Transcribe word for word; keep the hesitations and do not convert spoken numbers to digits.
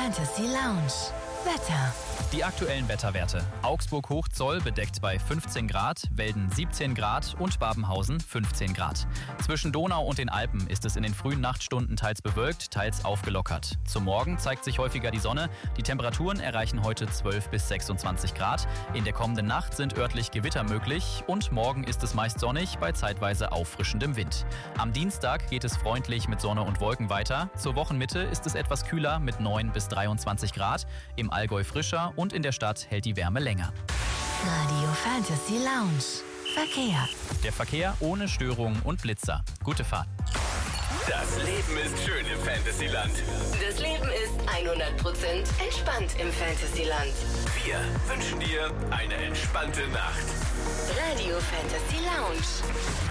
Fantasy Lounge. Wetter. Die aktuellen Wetterwerte. Augsburg-Hochzoll bedeckt bei fünfzehn Grad, Welden siebzehn Grad und Babenhausen fünfzehn Grad. Zwischen Donau und den Alpen ist es in den frühen Nachtstunden teils bewölkt, teils aufgelockert. Zum Morgen zeigt sich häufiger die Sonne. Die Temperaturen erreichen heute zwölf bis sechsundzwanzig Grad. In der kommenden Nacht sind örtlich Gewitter möglich und morgen ist es meist sonnig bei zeitweise auffrischendem Wind. Am Dienstag geht es freundlich mit Sonne und Wolken weiter. Zur Wochenmitte ist es etwas kühler mit neun bis dreiundzwanzig Grad. Im Allgäu frischer und in der Stadt hält die Wärme länger. Radio Fantasy Lounge. Verkehr. Der Verkehr ohne Störungen und Blitzer. Gute Fahrt. Das Leben ist schön im Fantasyland. Das Leben ist hundert Prozent entspannt im Fantasyland. Wir wünschen dir eine entspannte Nacht. Radio Fantasy Lounge.